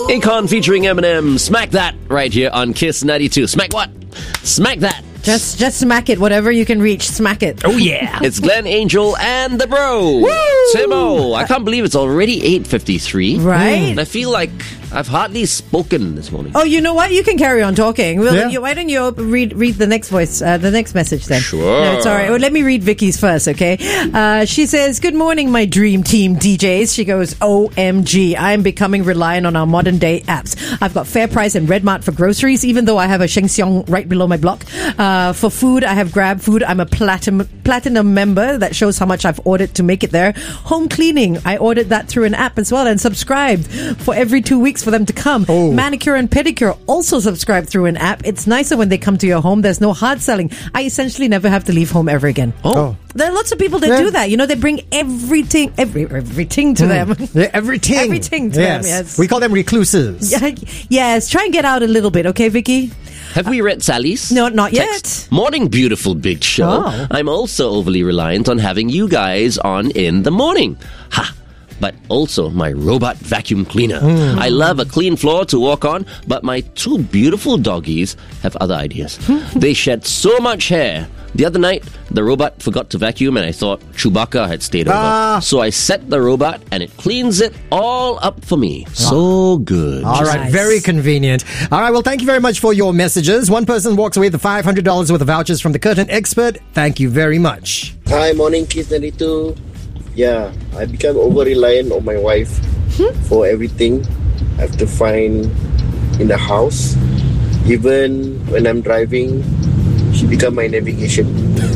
Akon featuring Eminem. Smack that right here on Kiss 92. Smack what? Smack that. Just smack it. Whatever you can reach, smack it. Oh, yeah. It's Glenn Angel and the bro. Woo! Timo. I can't believe it's already 8:53. Right. And I feel like I've hardly spoken this morning. Oh, you know what? You can carry on talking. Why don't you read the next voice, the next message then? Sure. No, it's all right. Well, let me read Vicky's first, okay? She says, "Good morning, my dream team DJs." She goes, "OMG, I'm becoming reliant on our modern day apps. I've got Fair Price and Redmart for groceries, even though I have a Sheng Siong right below my block. For food, I have Grab Food. I'm a platinum member. That shows how much I've ordered to make it there. Home cleaning, I ordered that through an app as well and subscribed for every 2 weeks for them to come. Oh. Manicure and pedicure, also subscribed through an app. It's nicer when they come to your home. There's no hard selling. I essentially never have to leave home ever again." Oh. There are lots of people that do that. You know, they bring everything to them. Yeah, everything. Everything to them, yes. We call them recluses. Yes, try and get out a little bit, okay, Vicky? Have we read Sally's? No, not text? yet. Morning, beautiful big show. Oh. I'm also overly reliant on having you guys on in the morning. Ha! But also my robot vacuum cleaner. I love a clean floor to walk on, but my two beautiful doggies have other ideas. They shed so much hair. The other night, the robot forgot to vacuum and I thought Chewbacca had stayed over. So I set the robot and it cleans it all up for me. So good. All right, Nice. very convenient. All right, well, thank you very much for your messages. One person walks away with $500 worth of vouchers from the Curtain Expert. Thank you very much. Hi, morning, Kiss 92. Yeah, I become over-reliant on my wife for everything I have to find in the house. Even when I'm driving, she become my navigation.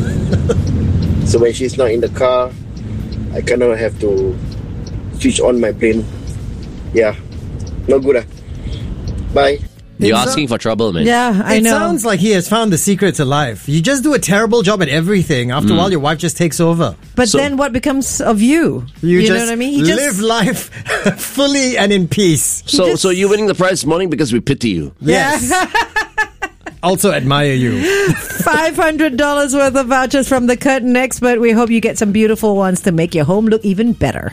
So when she's not in the car, I kind of have to switch on my brain. Yeah, no good. Bye. You're asking for trouble, man. Yeah, I know. It sounds like he has found the secret to life. You just do a terrible job at everything. After a while, your wife just takes over. But So- then what becomes of you? You know just what I mean? live life fully and in peace. So you're winning the prize this morning because we pity you. Yes. Also admire you. $500 worth of vouchers from the Curtain Expert. We hope you get some beautiful ones to make your home look even better.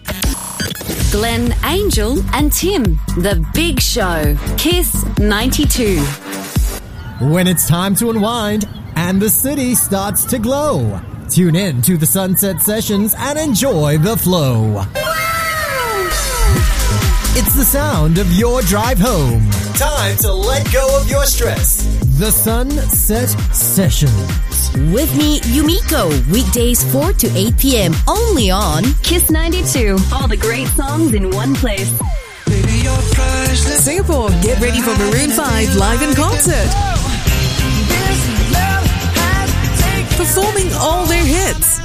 Glenn, Angel, and Tim. The Big Show. Kiss 92. When it's time to unwind and the city starts to glow, tune in to the Sunset Sessions and enjoy the flow. It's the sound of your drive home. Time to let go of your stress. The Sunset Sessions. With me, Yumiko. Weekdays 4 to 8 p.m. Only on Kiss 92. All the great songs in one place. Singapore, get ready for Maroon 5 live in concert. Performing all their hits.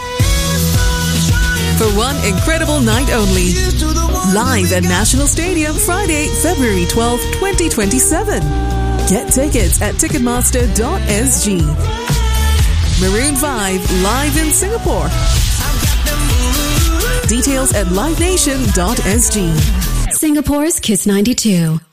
For one incredible night only. Live at National Stadium, Friday, February 12, 2027. Get tickets at ticketmaster.sg. Maroon 5 live in Singapore. Details at livenation.sg. Singapore's Kiss 92.